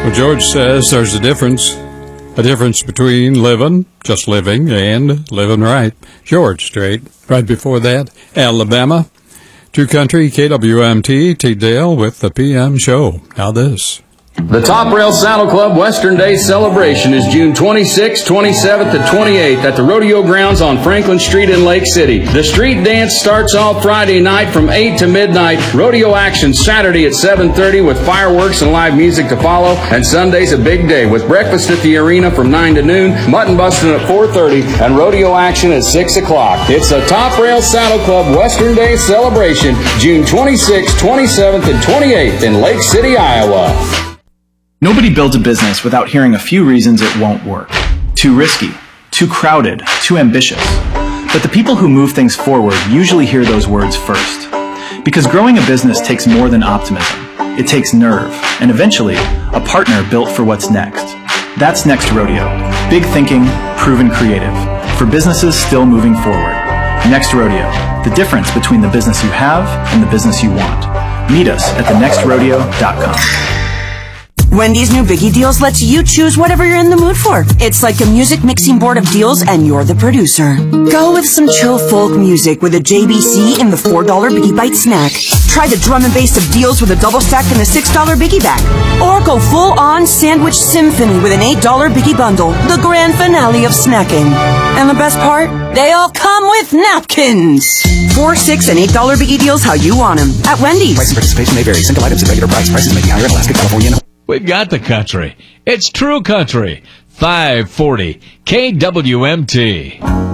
Well, George says there's a difference between just living, and living right. George Strait. Right before that, Alabama. To Country, KWMT, T-Dale with the PM Show. Now this. The Top Rail Saddle Club Western Day celebration is June 26th, 27th, and 28th at the Rodeo Grounds on Franklin Street in Lake City. The street dance starts off Friday night from 8 to midnight. Rodeo action Saturday at 7:30 with fireworks and live music to follow. And Sunday's a big day with breakfast at the arena from 9 to noon, mutton busting at 4:30, and rodeo action at 6 o'clock. It's the Top Rail Saddle Club Western Day celebration, June 26th, 27th, and 28th in Lake City, Iowa. Nobody builds a business without hearing a few reasons it won't work. Too risky, too crowded, too ambitious. But the people who move things forward usually hear those words first. Because growing a business takes more than optimism. It takes nerve, and eventually, a partner built for what's next. That's Next Rodeo. Big thinking, proven creative. For businesses still moving forward. Next Rodeo. The difference between the business you have and the business you want. Meet us at thenextrodeo.com. Wendy's new Biggie Deals lets you choose whatever you're in the mood for. It's like a music mixing board of deals, and you're the producer. Go with some chill folk music with a JBC in the $4 Biggie Bite snack. Try the drum and bass of deals with a double stack in the $6 Biggie bag. Or go full-on sandwich symphony with an $8 Biggie bundle, the grand finale of snacking. And the best part? They all come with napkins. $4, $6, and $8 Biggie Deals how you want them at Wendy's. Price and participation may vary. Single items at regular price. Prices may be higher in Alaska, California, and We've got the country. It's true country. 540 KWMT.